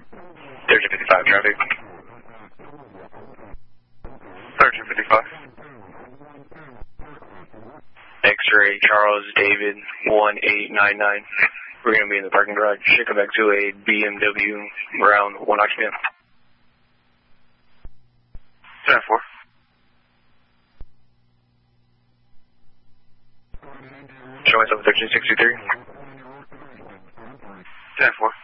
1355 traffic. 1355. X-ray Charles David 1899. We're going to be in the parking garage. Should come back to a BMW around 1 p.m. 10-4. Show myself 1363. 10-4.